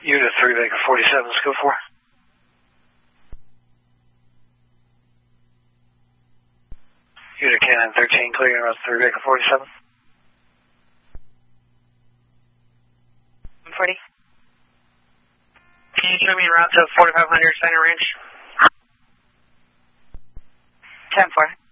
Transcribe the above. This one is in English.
Unit 3 Baker 47, scope 4. Unit Cannon 13, clearing route 3 Baker 47. 140. Can you show me en route to 4500 center range? 10-4.